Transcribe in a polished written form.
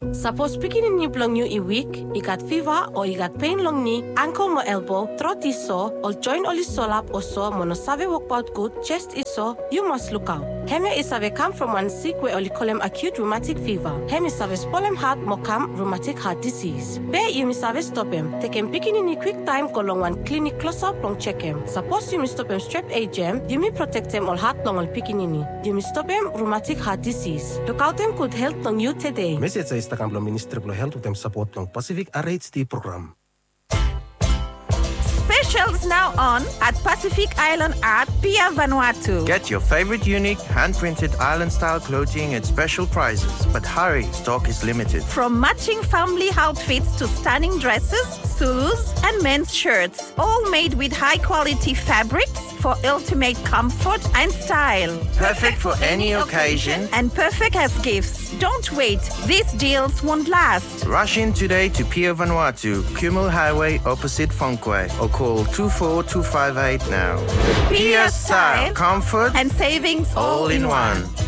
Suppose picking ni blong you a week, you got fever or you got pain long knee, ankle or elbow, throat is sore, or joint or solap or sore, mono save walk about good, chest is sore, you must look out. Heme is have come from one sick where only call him acute rheumatic fever. Heme is have spolem heart mokam rheumatic heart disease. Be you miss have stop him. Take him picking in a quick time go long one clinic close up long check him. Suppose you miss stop him strep agem, you may protect him all heart long all picking in. You miss stop him rheumatic heart disease. Look out him could help long you today. Message sa Instagram Ministry of Health with support ng Pacific RHD program. Specials now on at Pacific Island Art, Pia Vanuatu. Get your favorite unique hand-printed island-style clothing at special prices. But hurry, stock is limited. From matching family outfits to stunning dresses, sulus, and men's shirts, all made with high-quality fabrics for ultimate comfort and style. Perfect for any occasion. And perfect as gifts. Don't wait. These deals won't last. Rush in today to Pia Vanuatu, Kumul Highway opposite Funkwe, or call 24258 now. Pia Style, comfort, and savings all in one.